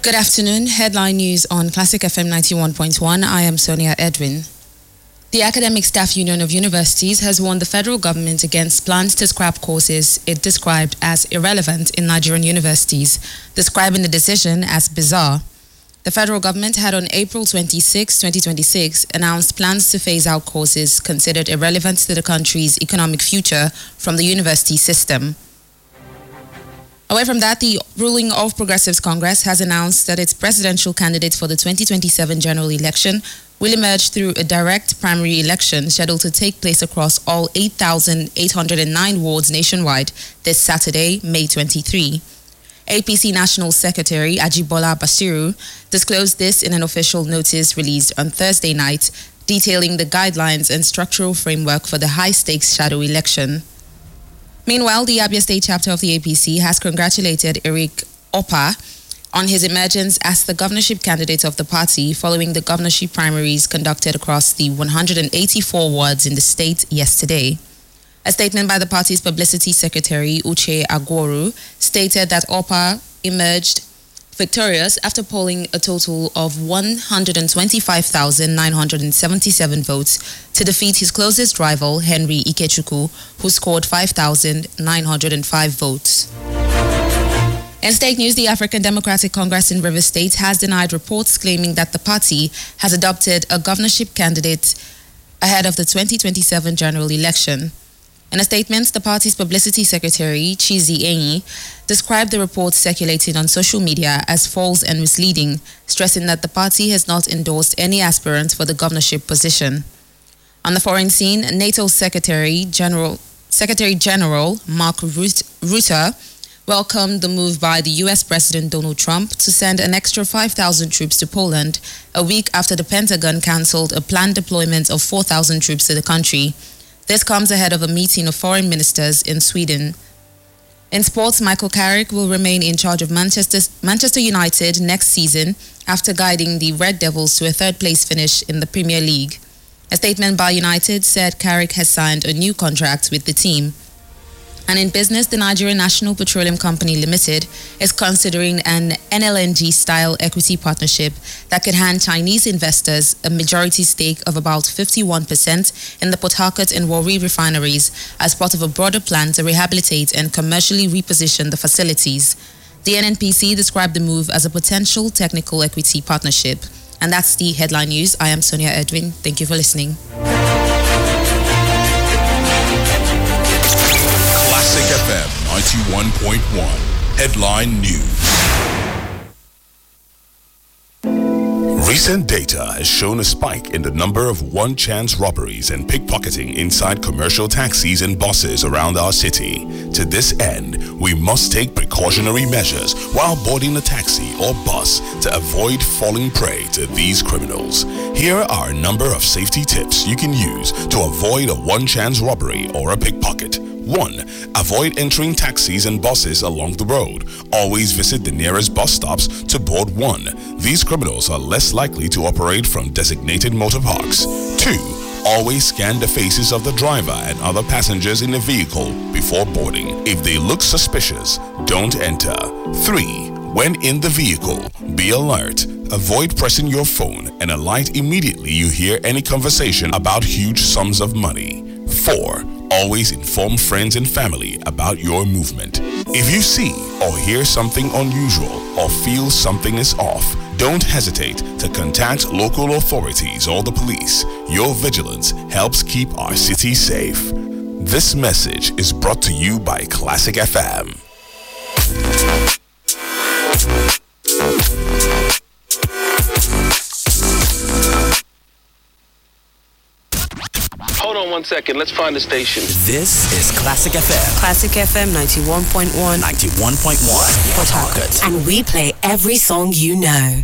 Good afternoon. Headline news on Classic FM 91.1. I am Sonia Edwin. The Academic Staff Union of Universities has warned the federal government against plans to scrap courses it described as irrelevant in Nigerian universities, describing the decision as bizarre. The federal government had on April 26, 2026, announced plans to phase out courses considered irrelevant to the country's economic future from the university system. Away from that, the ruling All Progressives Congress has announced that its presidential candidate for the 2027 general election will emerge through a direct primary election scheduled to take place across all 8,809 wards nationwide this Saturday, May 23. APC National Secretary Ajibola Basiru disclosed this in an official notice released on Thursday night, detailing the guidelines and structural framework for the high-stakes shadow election. Meanwhile, the Abia State chapter of the APC has congratulated Eric Opa on his emergence as the governorship candidate of the party following the governorship primaries conducted across the 184 wards in the state yesterday. A statement by the party's publicity secretary, Uche Agworu, stated that Opa emerged victorious after polling a total of 125,977 votes to defeat his closest rival, Henry Ikechukwu, who scored 5,905 votes. In state news, the African Democratic Congress in Rivers State has denied reports claiming that the party has adopted a governorship candidate ahead of the 2027 general election. In a statement, the party's publicity secretary, Chizi Enyi, described the reports circulating on social media as false and misleading, stressing that the party has not endorsed any aspirant for the governorship position. On the foreign scene, NATO Secretary General Mark Rutte welcomed the move by the U.S. President Donald Trump to send an extra 5,000 troops to Poland a week after the Pentagon cancelled a planned deployment of 4,000 troops to the country. This comes ahead of a meeting of foreign ministers in Sweden. In sports, Michael Carrick will remain in charge of Manchester United next season after guiding the Red Devils to a third-place finish in the Premier League. A statement by United said Carrick has signed a new contract with the team. And in business, the Nigerian National Petroleum Company Limited is considering an NLNG-style equity partnership that could hand Chinese investors a majority stake of about 51% in the Port Harcourt and Warri refineries as part of a broader plan to rehabilitate and commercially reposition the facilities. The NNPC described the move as a potential technical equity partnership. And that's the headline news. I am Sonia Edwin. Thank you for listening. Classic FM 91.1 Headline News. Recent data has shown a spike in the number of one-chance robberies and pickpocketing inside commercial taxis and buses around our city. To this end, we must take precautionary measures while boarding a taxi or bus to avoid falling prey to these criminals. Here are a number of safety tips you can use to avoid a one-chance robbery or a pickpocket. 1. Avoid entering taxis and buses along the road. Always visit the nearest bus stops to board one. These criminals are less likely to operate from designated motor parks. 2. Always scan the faces of the driver and other passengers in the vehicle before boarding. If they look suspicious, don't enter. 3. When in the vehicle, be alert. Avoid pressing your phone and alight immediately you hear any conversation about huge sums of money. 4. Always inform friends and family about your movement. If you see or hear something unusual or feel something is off, don't hesitate to contact local authorities or the police. Your vigilance helps keep our city safe. This message is brought to you by Classic FM. Hold on 1 second. Let's find the station. This is Classic FM. Classic FM 91.1. 91.1. Port Harcourt. And we play every song you know.